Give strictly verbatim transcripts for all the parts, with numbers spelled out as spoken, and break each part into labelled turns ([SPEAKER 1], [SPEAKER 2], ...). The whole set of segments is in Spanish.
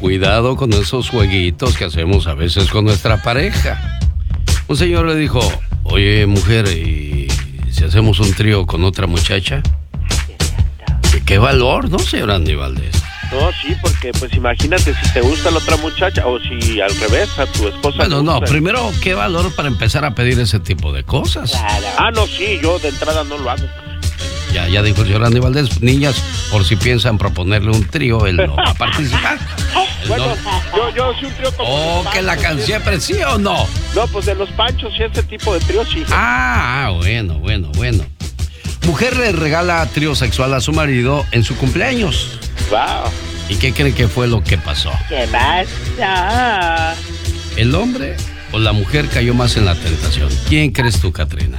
[SPEAKER 1] Cuidado con esos jueguitos que hacemos a veces con nuestra pareja. Un señor le dijo, oye, mujer, ¿y si hacemos un trío con otra muchacha? ¿Qué, qué valor, no, señor Andy Valdés?
[SPEAKER 2] No, sí, porque pues imagínate si te gusta la otra muchacha o si al revés, a tu esposa.
[SPEAKER 1] Bueno, no, primero, ¿qué valor para empezar a pedir ese tipo de cosas?
[SPEAKER 2] Claro. Ah, no, sí, yo de entrada no lo hago.
[SPEAKER 1] Ya, ya dijo el señor Andy Valdés, niñas, por si piensan proponerle un trío, él no va a participar. Él
[SPEAKER 2] bueno,
[SPEAKER 1] no...
[SPEAKER 2] yo, yo sí un trío como
[SPEAKER 1] Oh, que la canción siempre sí o no.
[SPEAKER 2] No, pues de los Panchos y ese tipo de trío sí.
[SPEAKER 1] Ah, bueno, bueno, bueno. Mujer le regala trío sexual a su marido en su cumpleaños.
[SPEAKER 2] Wow.
[SPEAKER 1] ¿Y qué cree que fue lo que pasó?
[SPEAKER 3] ¿Qué pasa?
[SPEAKER 1] ¿El hombre o la mujer cayó más en la tentación? ¿Quién crees tú, Katrina?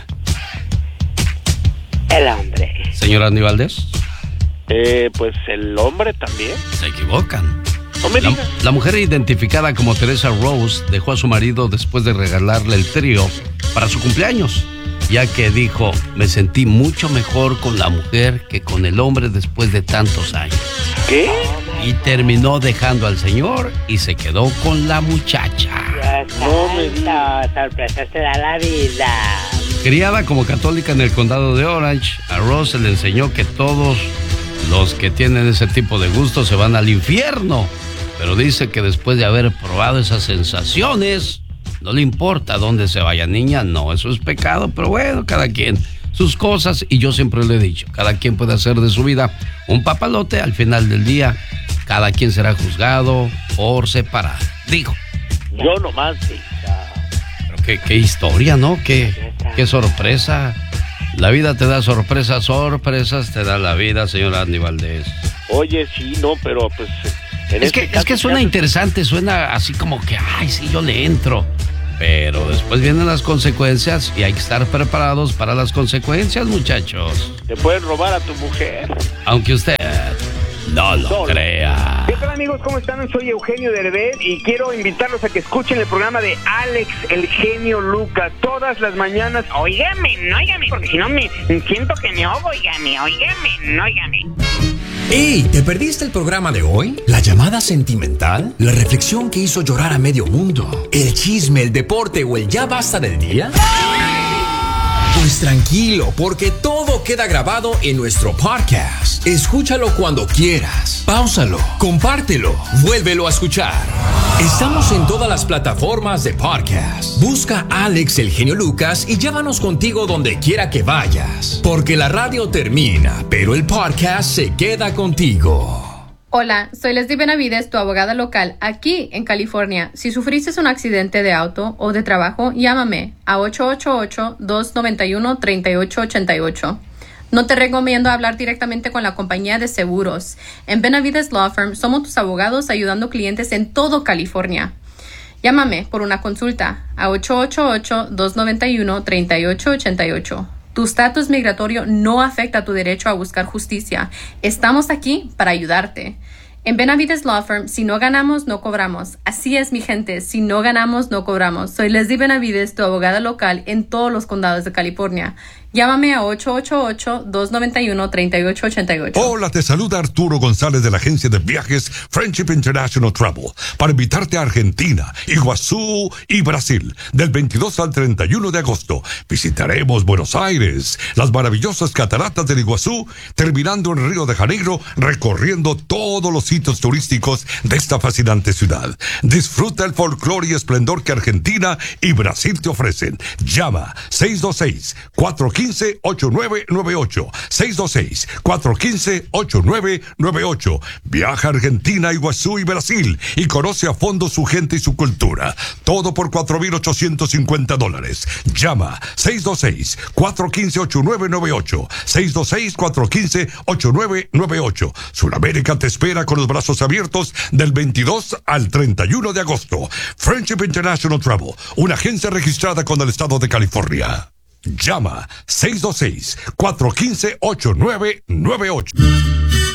[SPEAKER 3] El hombre.
[SPEAKER 1] ¿Señor Andy Valdés?
[SPEAKER 2] Eh, pues el hombre también.
[SPEAKER 1] Se equivocan.
[SPEAKER 2] No me
[SPEAKER 1] la,
[SPEAKER 2] digas.
[SPEAKER 1] la mujer identificada como Teresa Rose dejó a su marido después de regalarle el trío para su cumpleaños, ya que dijo, me sentí mucho mejor con la mujer que con el hombre después de tantos años.
[SPEAKER 2] ¿Qué?
[SPEAKER 1] Y terminó dejando al señor y se quedó con la muchacha.
[SPEAKER 3] No me digas. Sorpresas te da la vida.
[SPEAKER 1] Criada como católica en el condado de Orange, a Rose se le enseñó que todos los que tienen ese tipo de gustos se van al infierno. Pero dice que después de haber probado esas sensaciones, no le importa dónde se vaya. Niña, no, eso es pecado, pero bueno, cada quien sus cosas. Y yo siempre le he dicho, cada quien puede hacer de su vida un papalote. Al final del día, cada quien será juzgado por separado. Digo.
[SPEAKER 2] Yo nomás sí.
[SPEAKER 1] Pero qué, qué historia, ¿no? Qué, qué sorpresa. La vida te da sorpresas, sorpresas te da la vida, señor Andy Valdés.
[SPEAKER 2] Oye, sí, no, pero pues... En
[SPEAKER 1] es,
[SPEAKER 2] este
[SPEAKER 1] que,
[SPEAKER 2] caso,
[SPEAKER 1] es que suena interesante, suena así como que, ay, sí, yo le entro. Pero después vienen las consecuencias y hay que estar preparados para las consecuencias, muchachos.
[SPEAKER 2] Te pueden robar a tu mujer.
[SPEAKER 1] Aunque usted no lo
[SPEAKER 2] Solo.
[SPEAKER 1] crea.
[SPEAKER 4] ¿Qué tal, amigos? ¿Cómo están? Soy Eugenio Derbez y quiero invitarlos a que escuchen el programa de Alex, el genio Lucas, todas las mañanas.
[SPEAKER 3] Óigame, no óigame, porque si no me siento que me ahogo, óigame, óigame, no óigame.
[SPEAKER 5] ¡Ey! ¿Te perdiste el programa de hoy? ¿La llamada sentimental? ¿La reflexión que hizo llorar a medio mundo? ¿El chisme, el deporte o el ya basta del día? Pues tranquilo, porque todo queda grabado en nuestro podcast. Escúchalo cuando quieras. Páusalo, compártelo, vuélvelo a escuchar. Estamos en todas las plataformas de podcast. Busca Alex el genio Lucas y llévanos contigo donde quiera que vayas. Porque la radio termina, pero el podcast se queda contigo.
[SPEAKER 6] Hola, soy Leslie Benavides, tu abogada local aquí en California. Si sufriste un accidente de auto o de trabajo, llámame a ocho ocho ocho, dos nueve uno, tres ocho ocho ocho. No te recomiendo hablar directamente con la compañía de seguros. En Benavides Law Firm somos tus abogados ayudando clientes en todo California. Llámame por una consulta a ocho ocho ocho, dos nueve uno, tres ocho ocho ocho. Tu estatus migratorio no afecta tu derecho a buscar justicia. Estamos aquí para ayudarte. En Benavides Law Firm, si no ganamos, no cobramos. Así es, mi gente, si no ganamos, no cobramos. Soy Leslie Benavides, tu abogada local en todos los condados de California. Llámame a ocho ocho ocho, dos nueve uno, tres ocho ocho ocho.
[SPEAKER 7] Hola, te saluda Arturo González de la agencia de viajes Friendship International Travel para invitarte a Argentina, Iguazú y Brasil del veintidós al treinta y uno de agosto. Visitaremos Buenos Aires, las maravillosas cataratas del Iguazú, terminando en Río de Janeiro, recorriendo todos los sitios turísticos de esta fascinante ciudad. Disfruta el folclore y esplendor que Argentina y Brasil te ofrecen. Llama seis dos seis, cuatro uno cinco, ocho nueve nueve ocho, seis dos seis, cuatro uno cinco, ocho nueve nueve ocho. Viaja a Argentina, Iguazú y Brasil y conoce a fondo su gente y su cultura. Todo por cuatro mil ochocientos cincuenta dólares. Llama seis dos seis, cuatro uno cinco, ocho nueve nueve ocho, seis dos seis, cuatro uno cinco, ocho nueve nueve ocho. Sudamérica te espera con los brazos abiertos del veintidós al treinta y uno de agosto. Friendship International Travel, una agencia registrada con el estado de California. Llama seis dos seis, cuatro uno cinco, ocho nueve nueve ocho.